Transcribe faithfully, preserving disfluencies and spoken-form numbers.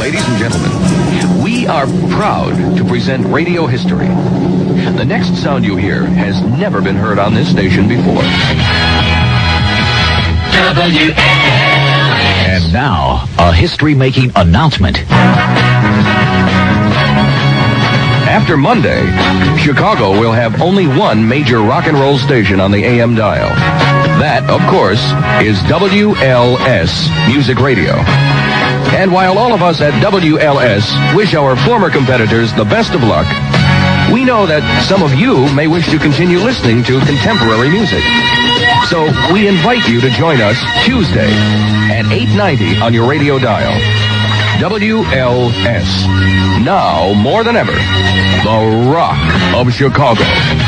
Ladies and gentlemen, we are proud to present radio history. The next sound you hear has never been heard on this station before. W L S. And now, a history-making announcement. After Monday, Chicago will have only one major rock and roll station on the A M dial. That, of course, is W L S Music Radio. And while all of us at W L S wish our former competitors the best of luck, we know that some of you may wish to continue listening to contemporary music. So we invite you to join us Tuesday at eight ninety on your radio dial. W L S. Now, more than ever, the Rock of Chicago.